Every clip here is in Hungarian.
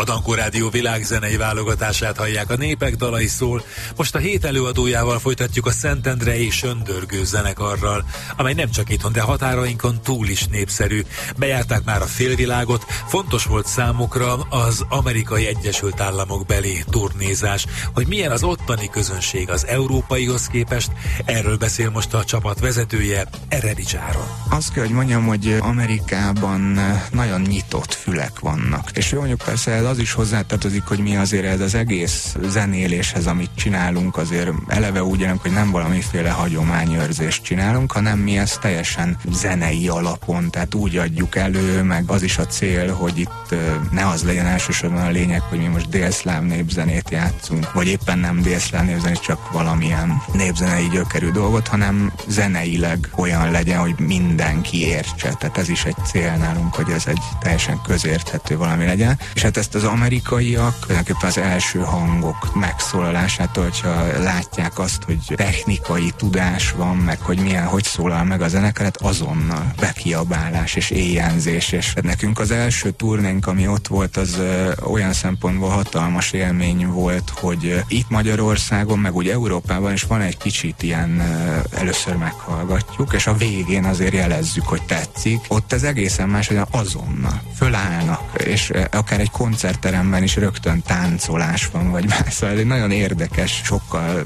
Dankó Rádió világzenei válogatását hallják, a Népek dalai szól. Most a hét előadójával folytatjuk a Szentendrei Söndörgő zenekarral, amely nem csak itthon, de határainkon túl is népszerű. Bejárták már a félvilágot, fontos volt számukra az Amerikai Egyesült Államok beli turnézás. Hogy milyen az ottani közönség az európaihoz képest, erről beszél most a csapat vezetője, Eredics Áron. Azt kell, hogy mondjam, hogy Amerikában nagyon nyitott fülek vannak. És mondjuk persze ez az is hozzátartozik, hogy mi azért ez az egész zenéléshez, amit csinálunk, azért eleve úgy jelent, hogy nem valamiféle hagyományőrzést csinálunk, hanem mi ezt teljesen zenei alapon, tehát úgy adjuk elő, meg az is a cél, hogy itt ne az legyen elsősorban a lényeg, hogy mi most délszláv népzenét játszunk, vagy éppen nem délszláv népzenét, csak valamilyen népzenei gyökerű dolgot, hanem zeneileg olyan legyen, hogy mindenki értse. Tehát ez is egy cél nálunk, hogy ez egy teljesen közérthető valami legyen. És hát ezt az amerikaiak, tulajdonképpen az első hangok megszólalásától, hogyha látják azt, hogy technikai tudás van, meg hogy milyen, hogy szólal meg a zenekar, hát azonnal bekiabálás és éjjenzés, és nekünk az első turnénk, ami ott volt, az olyan szempontból hatalmas élmény volt, hogy itt Magyarországon, meg úgy Európában is van egy kicsit ilyen, először meghallgatjuk, és a végén azért jelezzük, hogy tetszik. Ott ez egészen más, hogy azonnal fölállnak, és akár egy koncertteremben is rögtön táncolás van, vagy más. Szóval egy nagyon érdekes, sokkal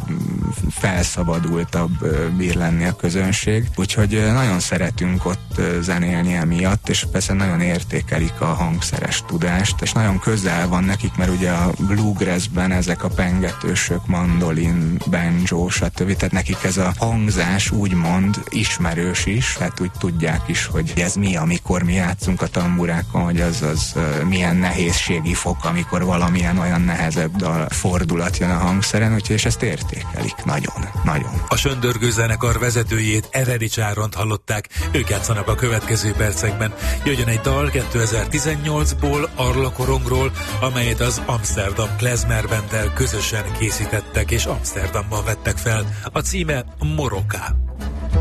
felszabadultabb bír lenni a közönség. Úgyhogy nagyon szeretünk ott zenélni emiatt, és persze nagyon értékelik a hangszeres tudást, és nagyon közel van nekik, mert ugye a bluegrassben ezek a pengetősök, mandolin, banjo, stb. Tehát nekik ez a hangzás úgymond ismerős is, tehát úgy tudják is, hogy ez mi, amikor mi játszunk a tamburákon, hogy az milyen nehézségi fok, amikor valamilyen olyan nehezebb dal fordulat jön a hangszeren, úgyhogy és ezt értékelik nagyon, nagyon. A Söndörgő zenekar vezetőjét, Eredics Áront hallották, ők játszanak a következő percekben. Jöjjön egy dal 2018-ból, Arla Korongról, amelyet az Amsterdam Klezmer Banddel közösen készítettek és Amsterdamban vettek fel. A címe Moroká.